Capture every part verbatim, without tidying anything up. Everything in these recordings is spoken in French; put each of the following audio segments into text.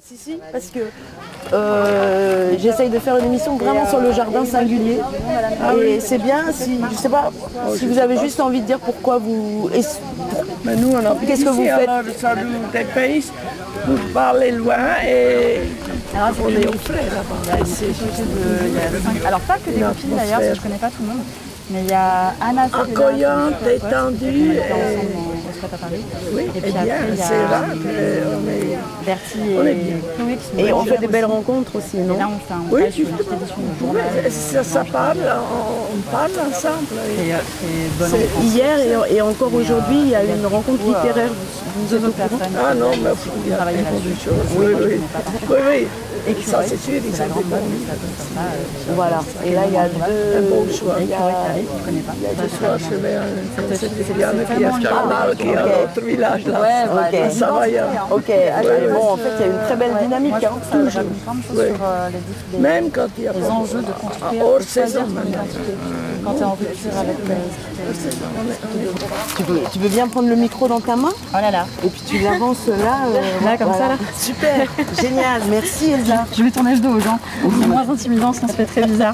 Si, si, parce que euh, j'essaye de faire une émission vraiment sur le jardin singulier. Et c'est bien, si, je sais pas, si vous avez juste envie de dire pourquoi vous... Mais nous, on habite Qu'est-ce que vous ici, faites? alors ça nous dépasse pour parler loin et Alors, on est au frais là-bas. Alors pas que des copines d'ailleurs, parce que je connais pas tout le monde. Mais il y a Anna accueillante, détendue. Et... On se fait à Paris. Oui, et et puis bien, après, il y a c'est rare qu'on est... Bertie on est et bien. Chloé qui sont Et on très fait des jeunes belles aussi. rencontres aussi, non? Et là, on fait un Oui, travail sur une justement. petite édition de journal. Oui, ça, ça parle, on, on parle ensemble. Et, euh, c'est bonne C'est enfance. hier et, et encore aujourd'hui, il y a eu une rencontre littéraire. Vous, vous Deux êtes au autres courant? personnes Ah non, mais qui il y a travaillent beaucoup de là-dessus. choses. Oui, oui. Oui, oui. Et Ça, c'est sûr, ils c'est la sont grande des famille, bons. ça donne comme ça. euh, Voilà. Et là, il y a Un deux... beau choix. Et il y a- Chloé qui arrive, qui ne connaît pas. Ce soir, je vais à un qui est à Scarlal, qui est à l'autre village là. Ouais, Ok. voilà. Ça va, il y a- Ok, allez, bon, en fait, il y a une très belle dynamique. Moi, je hein. trouve que ça révèle plein de choses Ouais. sur euh, les, dif- les, Même quand il y a les pas enjeux de construire, hors de choisir saison, ton maintenant. identité. Quand tu es en rupture avec euh, Tu veux, tu veux bien prendre le micro dans ta main? oh là là. Et puis tu l'avances là. euh, Là, comme ça, là. Super, génial, merci Elsa. Je vais tourner le dos aux gens. C'est moins intimidant, sinon ça fait très bizarre.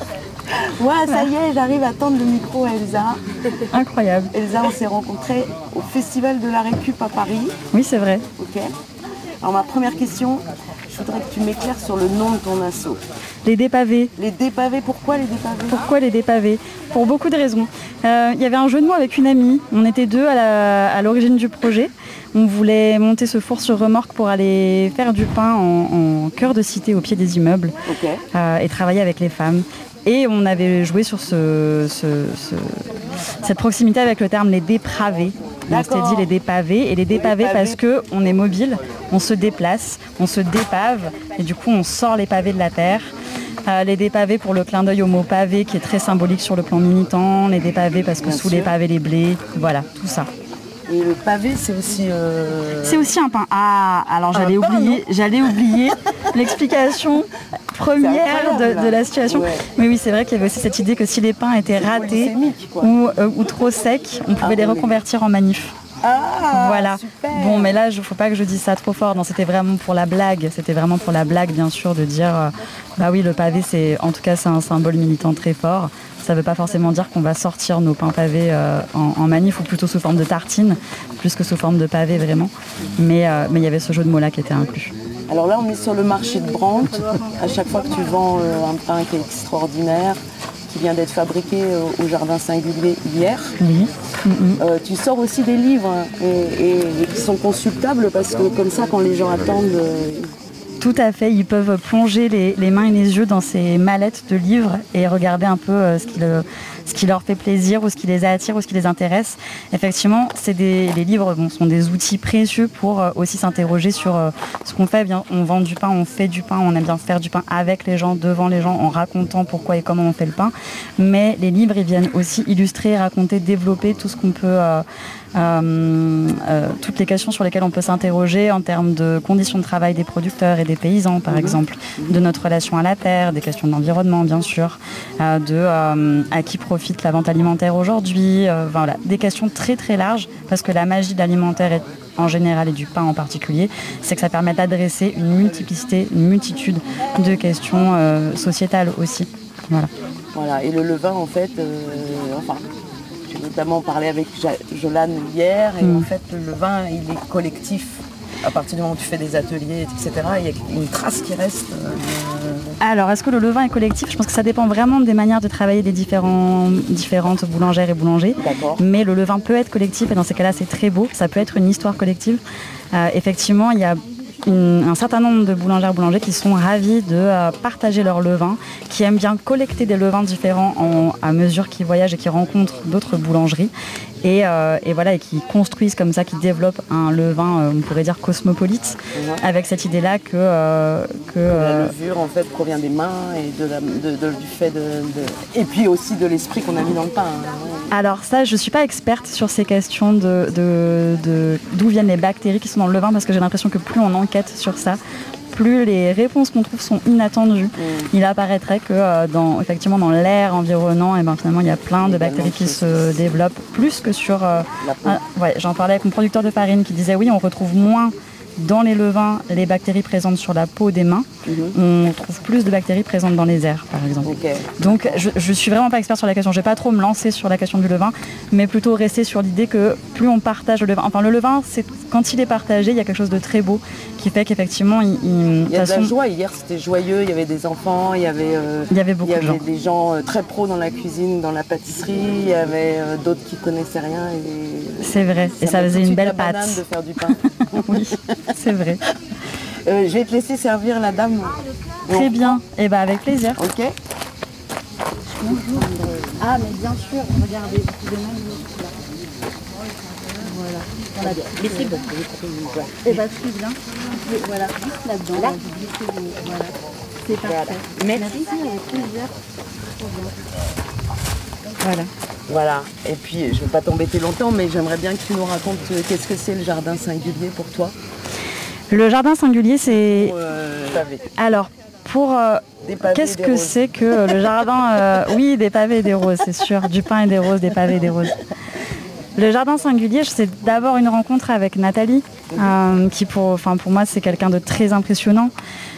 Ouais, ça y est, j'arrive à tendre le micro à Elsa. Incroyable. Elsa, on s'est rencontrés au Festival de la Récup à Paris. Oui, c'est vrai. Ok. Alors ma première question, je voudrais que tu m'éclaires sur le nom de ton asso. Les dépavés. Les dépavés, pourquoi les dépavés? Pourquoi les dépavés? Pour beaucoup de raisons. Euh, Il y avait un jeu de mots avec une amie. On était deux à la- à l'origine du projet. On voulait monter ce four sur remorque pour aller faire du pain en, en cœur de cité au pied des immeubles Ok. euh, et travailler avec les femmes. Et on avait joué sur ce, ce- ce- cette proximité avec le terme les dépravés. On s'était D'accord. dit les dépavés et les dépavés pavés. parce que on est mobile, on se déplace, on se dépave et du coup on sort les pavés de la terre. Euh, les dépavés pour le clin d'œil au mot pavé qui est très symbolique sur le plan militant, les dépavés parce que Bien sous sûr. les pavés les blés, voilà tout ça. Et le pavé, c'est aussi... euh, C'est aussi un pain. Ah, alors j'allais Un pain, oublier, j'allais oublier l'explication première incroyable, de, de là. la situation. Ouais. Mais oui, c'est vrai qu'il y avait aussi cette idée que si les pains étaient ratés polyglycémique, quoi. ou, euh, ou trop secs, on pouvait Ah, les oui. reconvertir en manif. Ah, Voilà. super. Bon, mais là, il ne faut pas que je dise ça trop fort. Non, c'était vraiment pour la blague. C'était vraiment pour la blague, bien sûr, de dire, euh, bah oui, le pavé, c'est, en tout cas, c'est un symbole militant très fort. Ça ne veut pas forcément dire qu'on va sortir nos pains pavés euh, en, en manif, ou plutôt sous forme de tartine, plus que sous forme de pavé, vraiment. Mais euh, mais il y avait ce jeu de mots-là qui était inclus. Alors là, on est sur le marché de Brandt. À chaque fois que tu vends euh, un pain qui est extraordinaire, qui vient d'être fabriqué euh, au Jardin Singulier hier, Oui. euh, tu sors aussi des livres hein, et, et- et qui sont consultables parce que comme ça, quand les gens attendent... euh, Tout à fait, ils peuvent plonger les, les mains et les yeux dans ces mallettes de livres et regarder un peu euh, ce, qui le- ce qui leur fait plaisir ou ce qui les attire ou ce qui les intéresse. Effectivement, c'est des, les livres bon, sont des outils précieux pour euh, aussi s'interroger sur euh, ce qu'on fait. Bien, on vend du pain, on fait du pain, on aime bien faire du pain avec les gens, devant les gens, en racontant pourquoi et comment on fait le pain. Mais les livres, ils viennent aussi illustrer, raconter, développer tout ce qu'on peut... euh, Euh, euh, toutes les questions sur lesquelles on peut s'interroger en termes de conditions de travail des producteurs et des paysans, par exemple, de notre relation à la terre, des questions d'environnement, bien sûr, euh, de euh, à qui profite la vente alimentaire aujourd'hui, euh, voilà, des questions très très larges, parce que la magie de l'alimentaire est en général et du pain en particulier, c'est que ça permet d'adresser une multiplicité, une multitude de questions euh, sociétales aussi. Voilà. Voilà, et le levain, en fait, euh, enfin, j'ai notamment parlé avec Ja- Jolane hier, et Mm. en fait, le levain, il est collectif. À partir du moment où tu fais des ateliers, et cetera, il y a une trace qui reste. euh, Alors, est-ce que le levain est collectif? Je pense que ça dépend vraiment des manières de travailler des différents, différentes boulangères et boulangers. D'accord. Mais le levain peut être collectif et dans ces cas-là, c'est très beau. Ça peut être une histoire collective. Euh, effectivement, il y a une- un certain nombre de boulangères boulangers qui sont ravis de euh, partager leur levain, qui aiment bien collecter des levains différents en- à mesure qu'ils voyagent et qu'ils rencontrent d'autres boulangeries. Et, euh, et voilà, et qui construisent comme ça, qui développent un levain, euh, on pourrait dire cosmopolite, Mhm. avec cette idée-là que, euh, que La euh, levure, en fait, provient des mains et de la- de- de- du fait de, de- Et puis aussi de l'esprit qu'on a mis dans le pain. hein. Alors ça, je ne suis pas experte sur ces questions de, de, de- d'où viennent les bactéries qui sont dans le levain, parce que j'ai l'impression que plus on enquête sur ça, plus les réponses qu'on trouve sont inattendues. Il apparaîtrait que euh, dans, effectivement, dans l'air environnant, et ben, finalement, il y a plein de bactéries qui se développent, plus que sur... euh, La peau. un- ouais, j'en parlais avec mon producteur de farine qui disait oui, on retrouve moins dans les levains, les bactéries présentes sur la peau des mains, mm-hmm. on trouve plus de bactéries présentes dans les airs, par exemple. Okay. Donc, je, je suis vraiment pas expert sur la question. Je vais pas trop me lancer sur la question du levain, mais plutôt rester sur l'idée que plus on partage le levain, enfin le levain, c'est quand il est partagé, il y a quelque chose de très beau qui fait qu'effectivement, il, il, il y a de façon... la joie. Hier, c'était joyeux. Il y avait des enfants, il y avait, euh, il y avait beaucoup il y avait de gens. des gens euh, très pros dans la cuisine, dans la pâtisserie. Il y avait euh, d'autres qui connaissaient rien. Et... C'est vrai. Ça et ça faisait une belle pâte. De faire du pain. Oui, c'est vrai. Euh, je vais te laisser servir la dame. Très bon. Bien. Et eh ben avec plaisir. Ok. Bonjour. Ah mais bien sûr. Regardez. Voilà. Voilà. Mais c'est bon. Et bah très bien. Voilà. Juste là-dedans. Là. Voilà. C'est parfait. Voilà. Merci. Avec plaisir. Voilà. Voilà. Et puis, je ne vais pas t'embêter longtemps, mais j'aimerais bien que tu nous racontes euh, qu'est-ce que c'est le jardin singulier pour toi. Le jardin singulier, c'est... Pour, euh, Alors, pour... Euh, qu'est-ce que roses. C'est que euh, le jardin... Euh, oui, des pavés et des roses, c'est sûr. Du pain et des roses, des pavés et des roses. Le jardin singulier, c'est d'abord une rencontre avec Nathalie, euh, qui pour, enfin, pour moi, c'est quelqu'un de très impressionnant.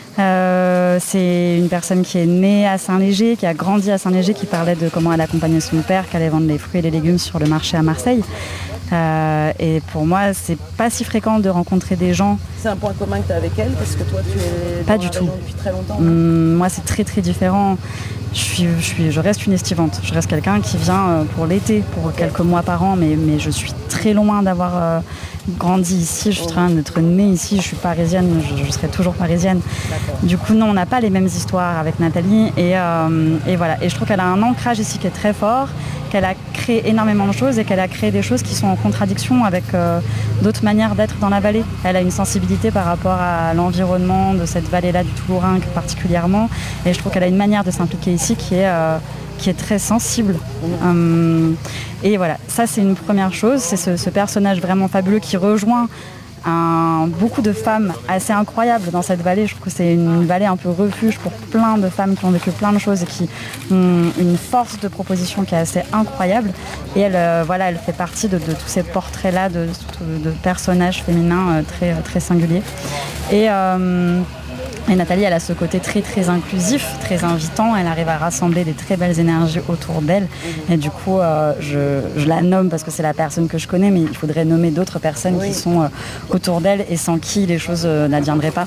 Euh, c'est une personne qui est née à Saint-Léger, qui a grandi à Saint-Léger, qui parlait de comment elle accompagnait son père, qu'elle allait vendre les fruits et les légumes sur le marché à Marseille. Euh, et pour moi, c'est pas si fréquent de rencontrer des gens. C'est un point commun que tu as avec elle, parce que toi, tu es pas dans du la tout. Depuis très longtemps. Hum, moi, c'est très très différent. Je, suis, je, suis, je reste une estivante. Je reste quelqu'un qui vient pour l'été, pour okay. quelques mois par an, mais, mais je suis très loin d'avoir euh, grandi ici. Je suis très loin d'être née ici. Je suis parisienne, je, je serai toujours parisienne. D'accord. Du coup, non, on n'a pas les mêmes histoires avec Nathalie. Et, euh, et voilà. Et je trouve qu'elle a un ancrage ici qui est très fort, qu'elle a créé énormément de choses et qu'elle a créé des choses qui sont en contradiction avec euh, d'autres manières d'être dans la vallée. Elle a une sensibilité par rapport à l'environnement de cette vallée-là du Toulourenc particulièrement. Et je trouve qu'elle a une manière de s'impliquer ici qui est, euh, qui est très sensible. Mmh. Hum, et voilà, ça c'est une première chose. C'est ce, ce personnage vraiment fabuleux qui rejoint Un, beaucoup de femmes assez incroyables dans cette vallée. Je trouve que c'est une vallée un peu refuge pour plein de femmes qui ont vécu plein de choses et qui ont une force de proposition qui est assez incroyable. Et elle, euh, voilà, elle fait partie de, de tous ces portraits-là de, de, de personnages féminins euh, très, très singuliers. Et, euh, et Nathalie, elle a ce côté très très inclusif, très invitant. Elle arrive à rassembler des très belles énergies autour d'elle. Et du coup, euh, je, je la nomme parce que c'est la personne que je connais, mais il faudrait nommer d'autres personnes oui. qui sont euh, autour d'elle et sans qui les choses euh, n'adviendraient pas.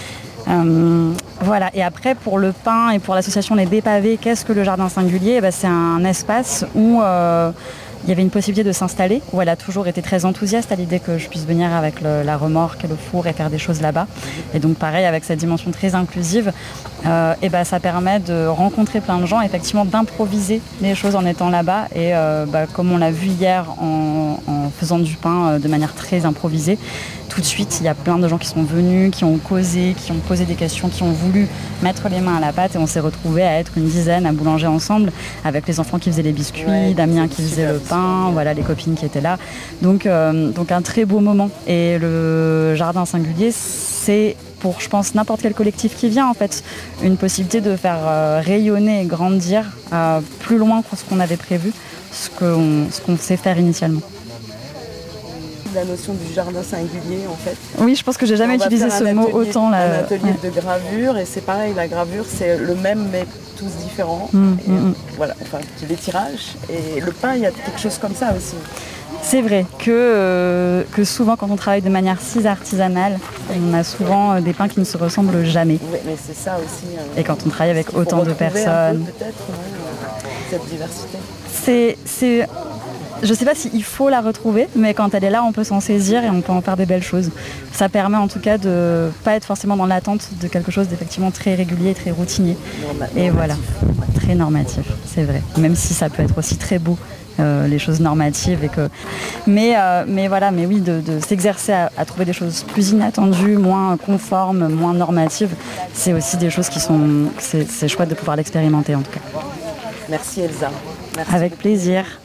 Euh, voilà. Et après, pour le pain et pour l'association Les Dépavés, qu'est-ce que le jardin singulier ? Eh ben, c'est un espace où euh, il y avait une possibilité de s'installer, où elle a toujours été très enthousiaste à l'idée que je puisse venir avec le, la remorque et le four et faire des choses là-bas. Et donc pareil, avec cette dimension très inclusive, euh, et ben, ça permet de rencontrer plein de gens, effectivement d'improviser les choses en étant là-bas. Et euh, bah, comme on l'a vu hier en, en faisant du pain euh, de manière très improvisée, tout de suite, il y a plein de gens qui sont venus, qui ont causé, qui ont posé des questions, qui ont voulu mettre les mains à la pâte et on s'est retrouvés à être une dizaine à boulanger ensemble avec les enfants qui faisaient les biscuits, ouais, Damien qui faisait le pain, voilà, les copines qui étaient là. Donc, euh, donc un très beau moment. Et le jardin singulier, c'est pour, je pense, n'importe quel collectif qui vient, en fait, une possibilité de faire euh, rayonner et grandir euh, plus loin que ce qu'on avait prévu, ce qu'on, ce qu'on sait faire initialement. La notion du jardin singulier en fait. Oui, je pense que j'ai jamais utilisé ce mot autant là. Un atelier ouais. de gravure et c'est pareil, la gravure c'est le même mais tous différents. Mmh, et, mmh. Voilà, enfin les tirages et le pain, il y a quelque chose comme ça aussi. C'est vrai que, euh, que souvent quand on travaille de manière si artisanale, on a souvent des pains qui ne se ressemblent jamais. Oui, mais c'est ça aussi. Euh, et quand on travaille avec autant de personnes. Peut-être ouais, cette diversité. C'est, c'est... Je ne sais pas s'il faut la retrouver, mais quand elle est là, on peut s'en saisir et on peut en faire des belles choses. Ça permet en tout cas de ne pas être forcément dans l'attente de quelque chose d'effectivement très régulier, très routinier. Norma- et normatif. Voilà, très normatif, c'est vrai. Même si ça peut être aussi très beau, euh, les choses normatives. Et que... mais, euh, mais voilà, mais oui, de, de s'exercer à, à trouver des choses plus inattendues, moins conformes, moins normatives, c'est aussi des choses qui sont... C'est, c'est chouette de pouvoir l'expérimenter en tout cas. Merci Elsa. Merci. Avec plaisir.